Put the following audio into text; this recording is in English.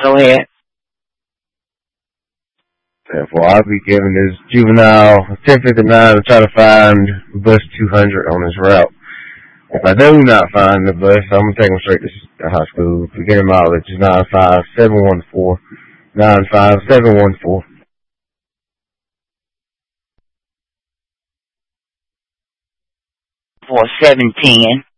Go ahead. Therefore, I'll be giving this juvenile 1059 to try to find bus 200 on this route. If I do not find the bus, I'm going to take him straight to the high school. Beginning mileage is 95714. 95714. 4710.